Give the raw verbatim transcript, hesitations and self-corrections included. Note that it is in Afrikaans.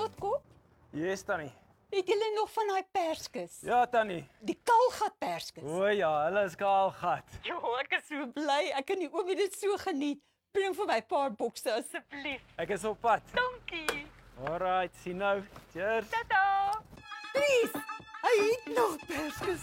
laat kom? Yes, Tannie. Het julle nog van daai perskes? Ja, Tannie. Die kaalgat perskes. O ja, hulle is kaalgat. Jo, ek is so bly. Ek kan nie oom dit so geniet. Bring vir my 'n paar bokse asseblief. Ek is op pad. Dankie. Alright, sien nou. Cheers. Tata. Dries, hy het nog perskes.